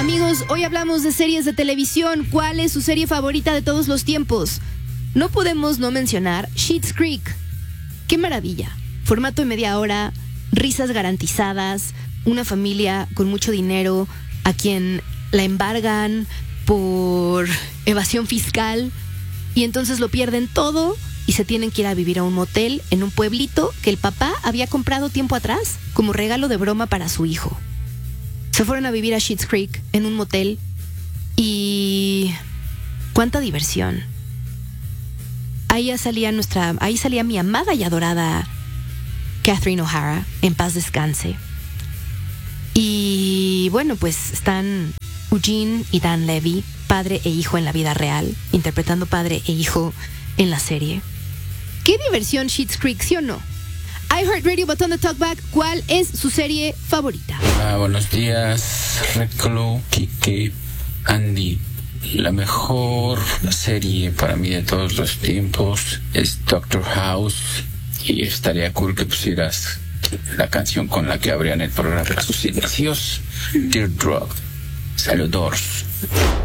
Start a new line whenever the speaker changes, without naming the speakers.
Amigos, hoy hablamos de series de televisión. ¿Cuál es su serie favorita de todos los tiempos? No podemos no mencionar Schitt's Creek. ¡Qué maravilla! Formato de media hora, risas garantizadas, una familia con mucho dinero a quien la embargan por evasión fiscal y entonces lo pierden todo y se tienen que ir a vivir a un motel en un pueblito que el papá había comprado tiempo atrás como regalo de broma para su hijo. Se fueron a vivir a Schitt's Creek en un motel y cuánta diversión. Ahí salía mi amada y adorada Catherine O'Hara, en paz descanse. Y bueno, pues están Eugene y Dan Levy, padre e hijo en la vida real, interpretando padre e hijo en la serie. ¡Qué diversión Schitt's Creek, sí o no! iHeartRadio, botón de talkback, ¿cuál es su serie favorita?
Buenos días, Reclo, Kike, Andy. La mejor serie para mí de todos los tiempos es Doctor House. Y estaría cool que pusieras la canción con la que abrían el programa. Sus inicios, Dear Drug. Saludos.